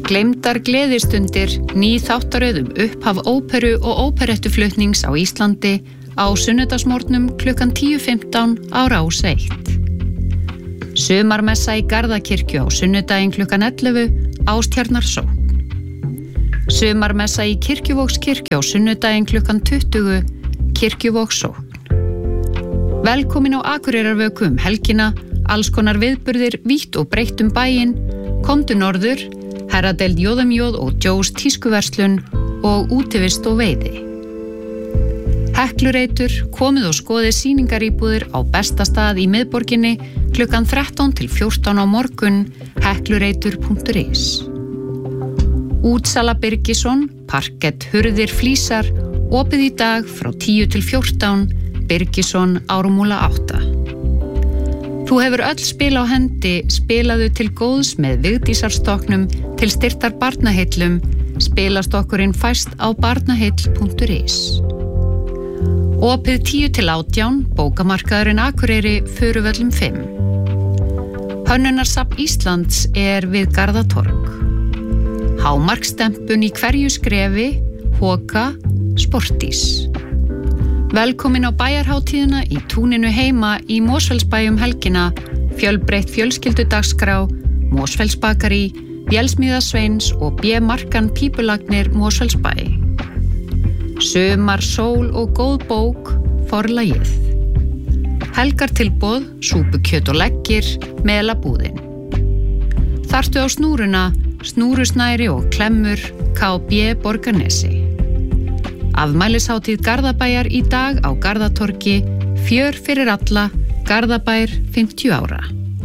Gleymdar gleðistundir, ný þáttaröð upphaf óperu og óperettuflutnings á Íslandi á sunnudagsmorgnum klukkan 10:15 á Rás 1. Sumarmessa í Garðakirkju á sunnudaginn klukkan 11 Ástjarnarsókn. Sumarmessa í Kirkjuvogskirkju á sunnudaginn klukkan 20 Kirkjuvogssókn. Velkomin á Akureyrarvöku helgina, alls konar viðburðir vítt og breitt bæinn, komdu norður, herradeild Jóðumjóð og Joe's tískuverslun og útivist og veiði. Heklureitur, komið og skoðið sýningaríbúðir á besta stað í miðborginni klukkan 13 til 14 á morgun, heklureitur.is. Útsala Birgisson, parkett, hurðir, flísar, opið í dag frá 10 til 14, Birgisson, Ármúla 8. Þú hefur öll spil á hendi, spilaðu til góðs með Vigdísarstokknum til styrktar barnaheillum, spilastokkurinn fæst á barnaheill.is. Opið 10 til 18, bókamarkaðurinn Akureyri, Furuvöllum 5. Hönnunarsafn Íslands við Garðatorg. Hámarkstempun í hverju skrefi, Hoka, Sportís. Velkomin á bæjarhátíðina í túninu heima í Mosfellsbæ helgina, fjölbreytt fjölskyldudagskrá, Mosfellsbakari, Vélsmíðasveins og B-markan pípulagnir Mosfellsbæ. Sumar, sól og góð bók, Forlagið. Helgartilboð, súpukjöt og leggir, Melabúðin. Þarftu á snúruna, snúrusnæri og klemmur, KB Borgarnesi. Afmælishátíð Garðabæjar í dag á Garðatorgi, fjör fyrir alla, Garðabær 50 ára.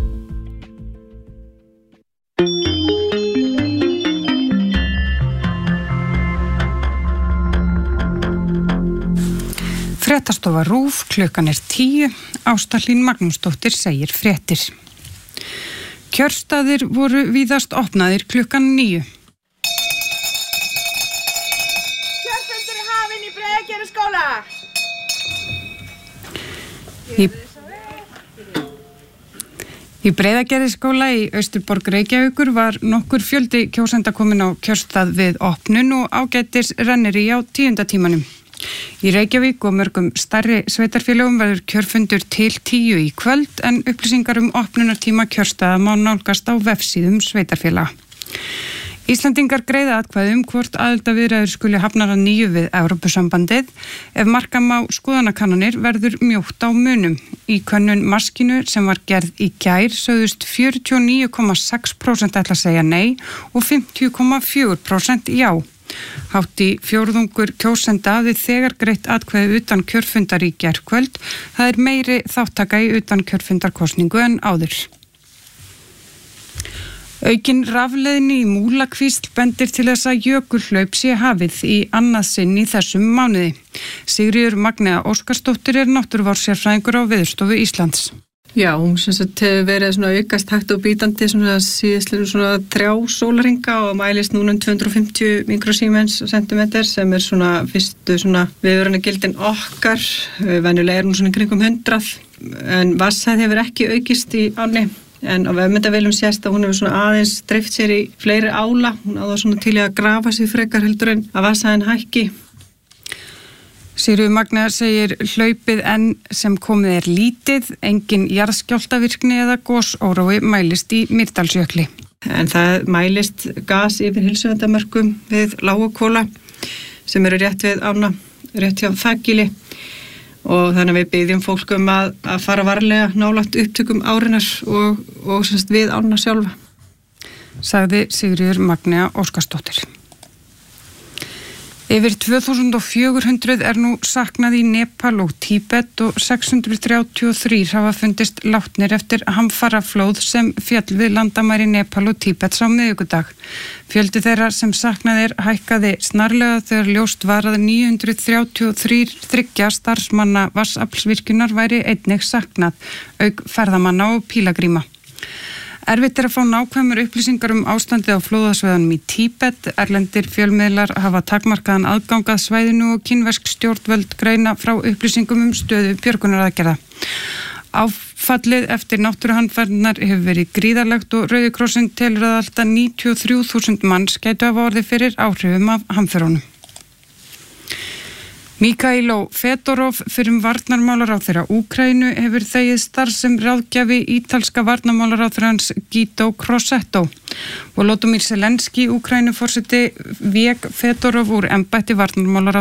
Fréttastofa RÚV, klukkan 10, Ásta Hlín Magnúsdóttir segir fréttir. Kjörstaðir voru víðast opnaðir klukkan 9. Í Breiðagerðisskóla í Austurborg Reykjavíkur var nokkur fjöldi kjósenda komin á kjörstað við opnun og ágætis renneri á 10. tímanum. Í Reykjavík og mörgum stærri sveitarfélögum verður kjörfundur til 10 í kvöld en upplýsingar opnunartíma kjörstaða má nálgast á vefsíðum sveitarfélaga. Íslendingar greiða atkvæði hvort aðildarviðræður skuli hafnar að nýju við Evrópusambandið. Ef marka má skoðanakannanir verður mjótt á munum. Í könnun Maskínu sem var gerð í gær sögðust 49,6% ætla að segja nei og 50,4% já. Hátt í fjórðungur kjósenda hafði þegar greitt atkvæði utan kjörfundar í gærkvöld. Það meiri þáttaka í utan kjörfundarkosningu en áður. Aukin rafleiðni í Múlakvísl bendir til þess að jökulhlaup sé hafið í annað sinn í þessum mánuði. Sigríður Magnea Óskarsdóttir náttúruvárssérfræðingur á Veðurstofu Íslands. Já, hún hefur verið svona aukast hægt og bítandi síðastlega svona 3 sólarhringa og mælist núna 250 mikrosiemens sentimeter sem svona fyrstu svona viðvörunargildin okkar. Venjulega hún svona kringum 100 en vatnshæð hefur ekki aukist í ánni. En á vefmyndavélum sést að hún hefur svona aðeins dreift sér í fleiri ála. Hún á það svona til að grafa sig frekar heldur en að vatnshæðin hækki. Sigríður Magnea segir hlaupið enn sem komið lítið, engin jarðskjálftavirkni eða gosórói mælist í Mýrdalsjökli. En það mælist gas yfir heilsuverndarmörkum við Lágakóla sem eru rétt við ána, rétt hjá Þaggili. Og þannig að við byggjum fólk að fara varlega nálægt upptökum árinnar og við ána sjálfa. Sagði Sigríður Magnea Óskarsdóttir. Yfir 2400 nú saknað í Nepal og Tíbet og 633 hafa fundist látnir eftir hamfaraflóð sem féll við landamæri Nepal og Tíbets á miðvikudag. Fjöldi þeirra sem saknað hækkaði snarlega þegar ljóst var að 933 starfsmanna vatnsaflsvirkjunar væri einnig saknað, auk ferðamanna og pílagríma. Erfitt að fá nákvæmur upplýsingar ástandið á flóðasvæðunum í Tíbet. Erlendir fjölmiðlar hafa takmarkaðan aðgangað svæðinu og kínversk stjórnvöld greina frá upplýsingum stöðu björgunaraðgerða. Áfallið eftir náttúruhamfarirnar hefur verið gríðarlegt og Rauði krossinn telur að alltaf 93.000 manns gætu hafa orðið fyrir áhrifum af hamförunum. Mikhailo Fedorov fyrrum varnarmálaráðherra Úkraínu hefur þegið starf sem ráðgjafi ítalska varnarmálaráðherrans Guido Crosetto. Volodymyr Zelensky, Úkraínuforseti, vék Fedorov úr embætti varnarmálaráðherra